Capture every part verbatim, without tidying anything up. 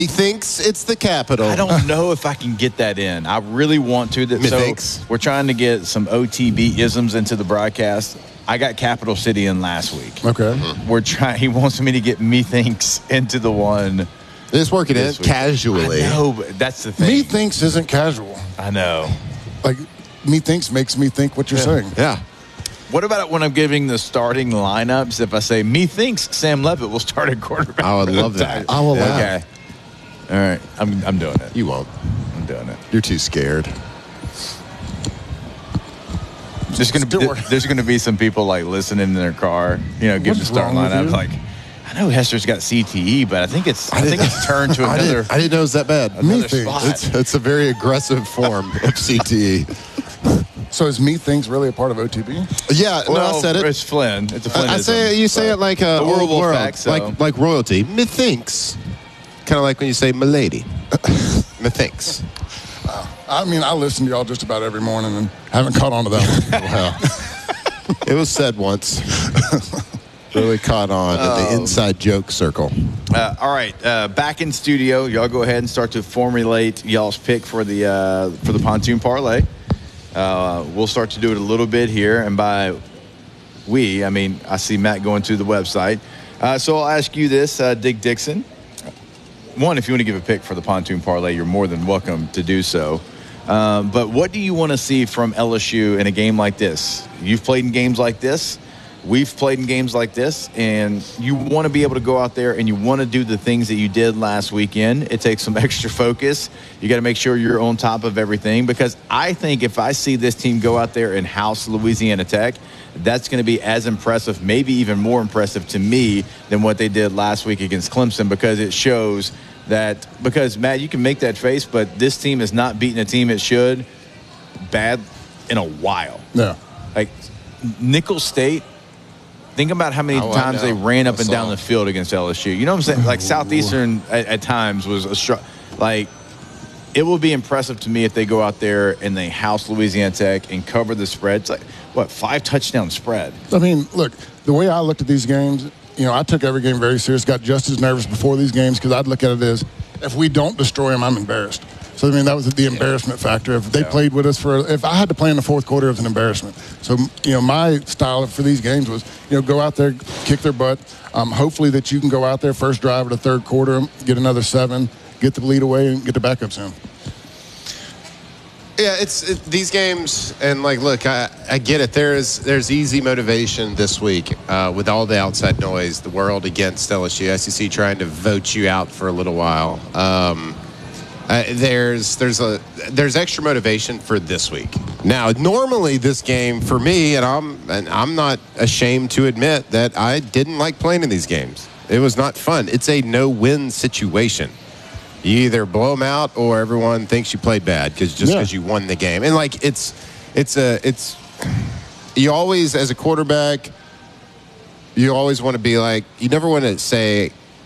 He thinks it's the capital. I don't know if I can get that in. I really want to. That, so we're trying to get some O T B-isms into the broadcast. I got Capital City in last week. Okay. Mm-hmm. We're trying. He wants me to get methinks into the one. It's working in casually. I know, but that's the thing. Methinks isn't casual. I know. Like, methinks makes me think what you're yeah. saying. Yeah. What about when I'm giving the starting lineups? If I say, methinks Sam Levitt will start at quarterback. I would love that. I will laugh. Okay. All right. I'm I'm doing it. You won't. I'm doing it. You're too scared. There's gonna be there's gonna be some people like listening in their car, you know, give the starting lineup. Like, I know Hester's got C T E, but I think it's I, I think it's turned to I another. Didn't, I didn't know it was that bad. Another spot. It's, it's a very aggressive form of C T E. So is methinks really a part of O T B? Yeah, well, no, I said it. It's Flynn. It's a Flynn. I say you say it like a the old world, world, fact, so. like like royalty. Methinks, kind of like when you say "milady." Methinks. Wow. I mean, I listen to y'all just about every morning and haven't caught on to that one. Wow. It was said once. Really caught on um, in the inside joke circle. Uh, all right, uh, back in studio. Y'all go ahead and start to formulate y'all's pick for the uh, for the pontoon parlay. Uh, we'll start to do it a little bit here, and by we, I mean I see Matt going to the website. Uh, so I'll ask you this, uh, Dick Dixon. One, if you want to give a pick for the pontoon parlay, you're more than welcome to do so. Um, but what do you want to see from L S U in a game like this? You've played in games like this. We've played in games like this, and you want to be able to go out there and you want to do the things that you did last weekend. It takes some extra focus. You got to make sure you're on top of everything, because I think if I see this team go out there and house Louisiana Tech, that's going to be as impressive, maybe even more impressive to me than what they did last week against Clemson, because it shows that, because, Matt, you can make that face, but this team has not beaten a team it should bad in a while. Yeah. Like, Nicholls State, think about how many oh, times they ran up and down the field against L S U. You know what I'm saying? Like, Southeastern at, at times was a str- like, it will be impressive to me if they go out there and they house Louisiana Tech and cover the spread. It's like, what, five touchdown spread? I mean, look, the way I looked at these games, you know, I took every game very serious, got just as nervous before these games, because I'd look at it as, if we don't destroy them, I'm embarrassed. So, I mean, that was the embarrassment yeah. factor. If they yeah. played with us for, if I had to play in the fourth quarter, it was an embarrassment. So, you know, my style for these games was, you know, go out there, kick their butt. Um, hopefully that you can go out there first drive of the third quarter, get another seven, get the lead away, and get the backups in. Yeah, it's it, these games, and like, look, I, I get it. There's there's easy motivation this week uh, with all the outside noise, the world against L S U, S E C trying to vote you out for a little while. Um, uh, there's there's a there's extra motivation for this week. Now, normally this game for me, and I'm and I'm not ashamed to admit that I didn't like playing in these games. It was not fun. It's a no-win situation. You either blow them out or everyone thinks you played bad because just because yeah. you won the game. And like it's it's a it's you always, as a quarterback, you always want to be like, you never want to say,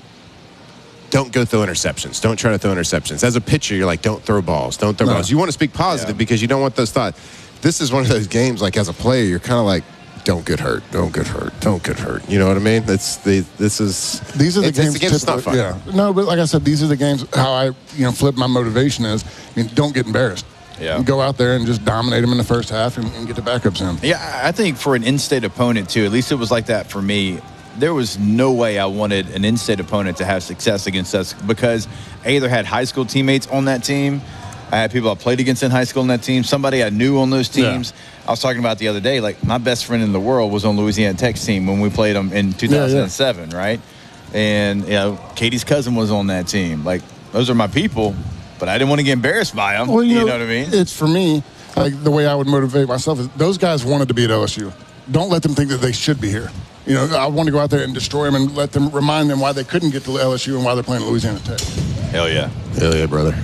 don't go throw interceptions. Don't try to throw interceptions. As a pitcher, you're like, don't throw balls. Don't throw no. balls. You want to speak positive yeah. because you don't want those thoughts. This is one of those games, like as a player, you're kind of like, don't get hurt. Don't get hurt. Don't get hurt. You know what I mean? It's the this is these are the it's, games. It's, the game's not fun. Yeah. No, but like I said, these are the games. How I you know flip my motivation is, I mean, don't get embarrassed. Yeah. Go out there and just dominate them in the first half and, and get the backups in. Yeah, I think for an in-state opponent too. At least it was like that for me. There was no way I wanted an in-state opponent to have success against us, because I either had high school teammates on that team, I had people I played against in high school on that team, somebody I knew on those teams. Yeah. I was talking about the other day, like my best friend in the world was on Louisiana Tech's team when we played them in two thousand seven, yeah, yeah. right? And, you know, Katie's cousin was on that team. Like, those are my people, but I didn't want to get embarrassed by them. Well, you, you know, know what I mean? It's for me, like the way I would motivate myself is those guys wanted to be at L S U. Don't let them think that they should be here. You know, I want to go out there and destroy them and let them remind them why they couldn't get to L S U and why they're playing at Louisiana Tech. Hell yeah. Hell yeah, brother.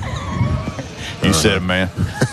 You uh, said it, man.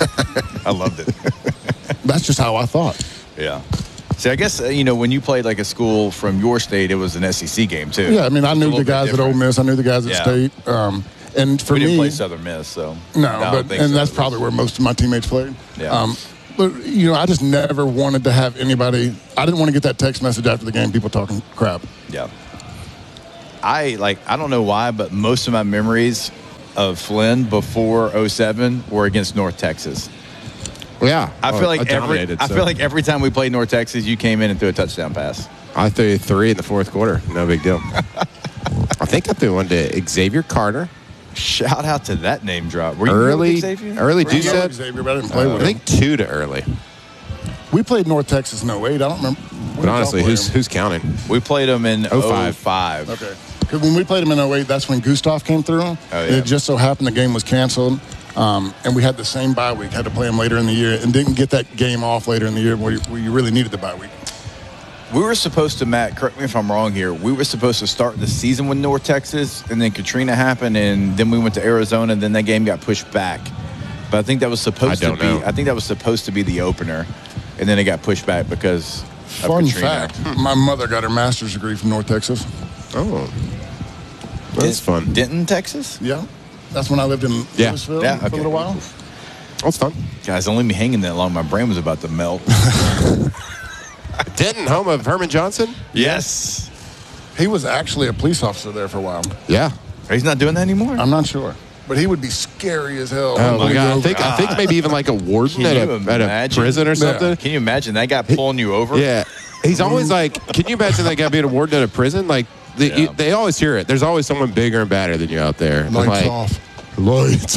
I loved it. That's just how I thought. Yeah. See, I guess, uh, you know, when you played like a school from your state, it was an S E C game, too. Yeah, I mean, I knew the guys at Ole Miss. I knew the guys at yeah. State. Um, and for we didn't me, play Southern Miss, so. No, but and so. that's probably where most of my teammates played. Yeah. Um, but, you know, I just never wanted to have anybody – I didn't want to get that text message after the game, people talking crap. Yeah. I, like, I don't know why, but most of my memories of Flynn before oh seven were against North Texas. Yeah, I feel oh, like every dominated, I so. feel like every time we played North Texas, you came in and threw a touchdown pass. I threw three in the fourth quarter. No big deal. I think I threw one to Xavier Carter. Shout out to that name drop. Were you Early, with Xavier? early. We You know said Xavier, but I didn't play uh, with I him. think two to early. We played North Texas in oh eight. I don't remember. When But did honestly, y'all play who's him? who's counting? We played them in oh oh five. five. Okay. Because when we played him in oh eight, that's when Gustav came through. Oh, yeah. And it just so happened the game was canceled. Um, and we had the same bye week, had to play him later in the year, and didn't get that game off later in the year where you, where you really needed the bye week. We were supposed to, Matt, correct me if I'm wrong here, we were supposed to start the season with North Texas, and then Katrina happened, and then we went to Arizona, and then that game got pushed back. But I think that was supposed I don't to be know. I think that was supposed to be the opener, and then it got pushed back because of Fun Katrina. fact, my mother got her master's degree from North Texas. Oh, that's fun. Denton, Texas? Yeah. That's when I lived in Yeah. Louisville Yeah, for okay. a little while. That's fun. Guys, don't leave me hanging that long. My brain was about to melt. Denton, home of Herman Johnson. Yes. He was actually a police officer there for a while. Yeah. He's not doing that anymore? I'm not sure. But he would be scary as hell. Oh my when he god! I drove. think I think maybe even like a warden Can at you a, at a imagine? prison or something. Can you imagine that guy pulling you over? Yeah, he's always like. Can you imagine that guy being a warden at a prison? Like the, Yeah. you, they always hear it. There's always someone bigger and badder than you out there. Lights like, off. Lights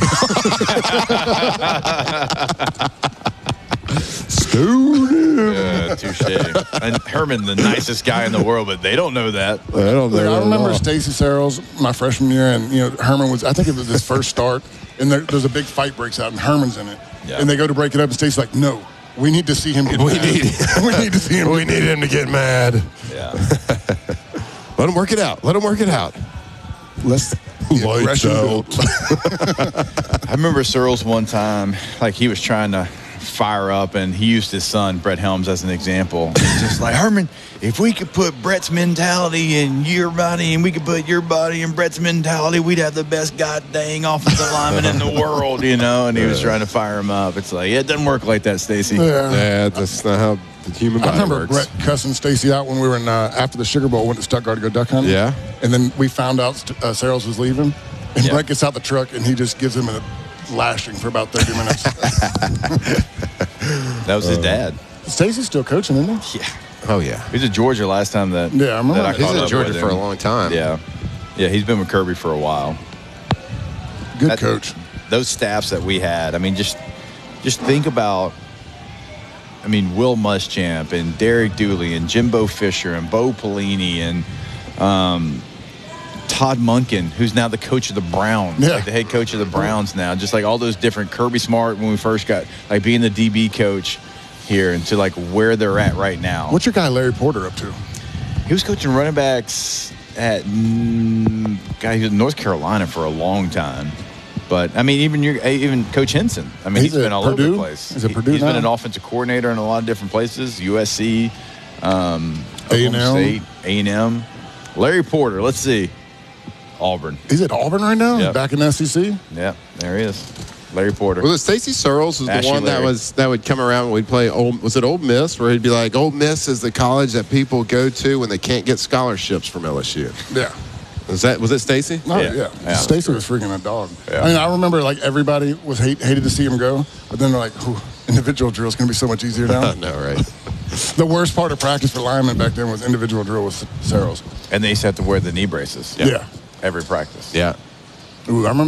Student. Yeah, touche. And Herman, the nicest guy in the world, but they don't know that. I don't Look, know. I at remember all. Stacy Searles my freshman year, and you know Herman was. I think it was his first start, and there, there's a big fight breaks out, and Herman's in it, Yeah. and they go to break it up, and Stacy's like, "No, we need to see him get We mad. need- we need to see him. We need him to get mad. Yeah. Let him work it out. Let him work it out. Let's Lights out. I remember Searles one time, like he was trying to fire up, and he used his son, Brett Helms, as an example. He's just like, Herman, if we could put Brett's mentality in your body and we could put your body in Brett's mentality, we'd have the best goddamn offensive lineman in the world, you know? And he was trying to fire him up. It's like, yeah, it doesn't work like that, Stacy. Yeah. Yeah, that's not how the human I body remember works. Brett cussing Stacy out when we were in uh, after the Sugar Bowl. Went to Stuttgart to go duck hunting. Yeah. and then we found out uh, Searles was leaving, and Yeah. Brett gets out the truck and he just gives him a lashing for about thirty minutes. That was his dad. Stacy's still coaching, isn't he? Yeah. Oh yeah, He was at Georgia last time that, Yeah, I remember that I that. he's caught in up Georgia with for a him. long time. Yeah. Yeah, he's been with Kirby for a while. Good That- coach. Those staffs that we had, I mean, just just think about, I mean, Will Muschamp and Derek Dooley and Jimbo Fisher and Bo Pelini and um, Todd Monken, who's now the coach of the Browns, Yeah. like the head coach of the Browns now. Just like all those different, Kirby Smart when we first got, like being the D B coach here, and to like where they're at right now. What's your guy Larry Porter up to? He was coaching running backs at mm, guy he was in North Carolina for a long time. But I mean, even your even Coach Henson. I mean, He's he's been at all over Purdue? the place. He's at He- Purdue He's been now? an offensive coordinator in a lot of different places. U S C, um, A and M. Oklahoma State, A and M. Larry Porter. Let's see, Auburn. He's at Auburn right now. Yep. Back in S E C. Yeah, there he is. Larry Porter. Was it Stacey Searles was the Ashley one that Larry. was that would come around when we'd play old was it Old Miss, where he'd be like, Old Miss is the college that people go to when they can't get scholarships from L S U. Yeah. Was that was it Stacey? No, Yeah. yeah. Yeah. Stacy was freaking a dog. Yeah. I mean, I remember like everybody was hate, hated to see him go, but then they're like, "Whew, individual drill is going to be so much easier now. No, right. The worst part of practice for linemen back then was individual drill with Searles. And they used to have to wear the knee braces. Yeah. Every practice. Yeah. Ooh, I remember.